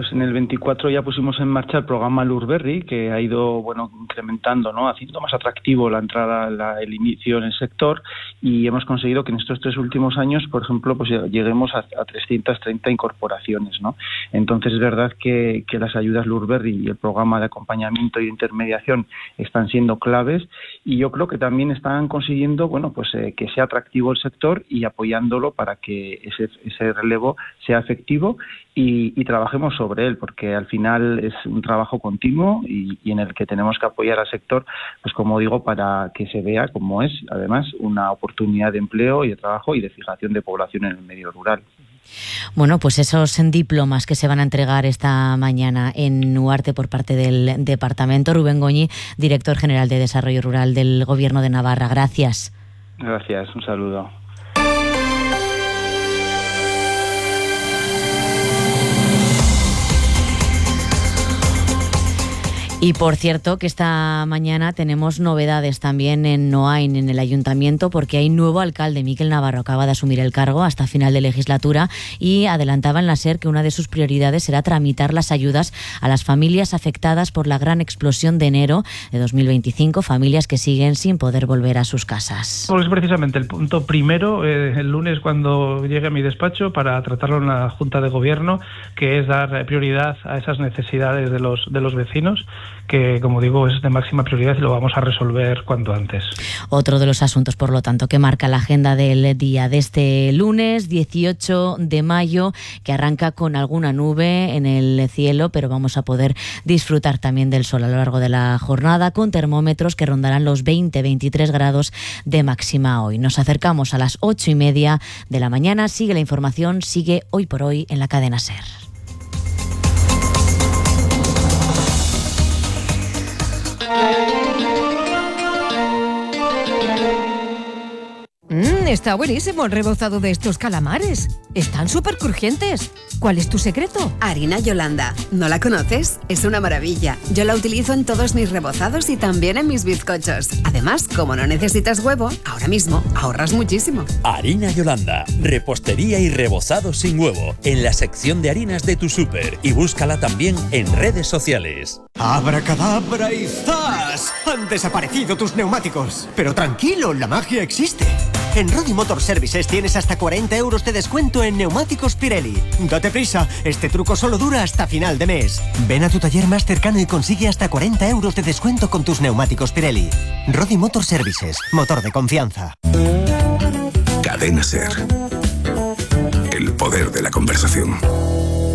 Pues en el 24 ya pusimos en marcha el programa Lurberri, que ha ido incrementando, ¿no? Haciendo más atractivo la entrada, el inicio en el sector, y hemos conseguido que en estos 3 últimos años, por ejemplo, pues lleguemos a 330 incorporaciones, ¿no? Entonces es verdad que las ayudas Lurberri y el programa de acompañamiento y intermediación están siendo claves, y yo creo que también están consiguiendo, que sea atractivo el sector y apoyándolo para que ese relevo sea efectivo y trabajemos sobre él, porque al final es un trabajo continuo y en el que tenemos que apoyar al sector, pues como digo, para que se vea como es, además, una oportunidad de empleo y de trabajo y de fijación de población en el medio rural. Bueno, pues esos diplomas que se van a entregar esta mañana en Nuarte por parte del departamento. Rubén Goñi, director general de Desarrollo Rural del Gobierno de Navarra. Gracias. Gracias, un saludo. Y por cierto que esta mañana tenemos novedades también en Noain, en el ayuntamiento, porque hay nuevo alcalde. Miquel Navarro acaba de asumir el cargo hasta final de legislatura y adelantaba en la SER que una de sus prioridades será tramitar las ayudas a las familias afectadas por la gran explosión de enero de 2025, familias que siguen sin poder volver a sus casas. Pues precisamente el punto primero, el lunes cuando llegue a mi despacho para tratarlo en la Junta de Gobierno, que es dar prioridad a esas necesidades de los vecinos, que, como digo, es de máxima prioridad y lo vamos a resolver cuanto antes. Otro de los asuntos, por lo tanto, que marca la agenda del día de este lunes 18 de mayo, que arranca con alguna nube en el cielo, pero vamos a poder disfrutar también del sol a lo largo de la jornada, con termómetros que rondarán los 20-23 grados de máxima hoy. Nos acercamos a las 8:30 de la mañana. Sigue la información, sigue Hoy por Hoy en la cadena SER. Está buenísimo el rebozado de estos calamares. Están súper crujientes. ¿Cuál es tu secreto? Harina Yolanda. ¿No la conoces? Es una maravilla. Yo la utilizo en todos mis rebozados y también en mis bizcochos. Además, como no necesitas huevo, ahora mismo ahorras muchísimo. Harina Yolanda. Repostería y rebozado sin huevo. En la sección de harinas de tu súper. Y búscala también en redes sociales. ¡Abracadabra y ¡zas! Han desaparecido tus neumáticos. Pero tranquilo, la magia existe. En Rodi Motor Services tienes hasta 40 euros de descuento en neumáticos Pirelli. Date prisa, este truco solo dura hasta final de mes. Ven a tu taller más cercano y consigue hasta 40 euros de descuento con tus neumáticos Pirelli. Rodi Motor Services, motor de confianza. Cadena SER. El poder de la conversación.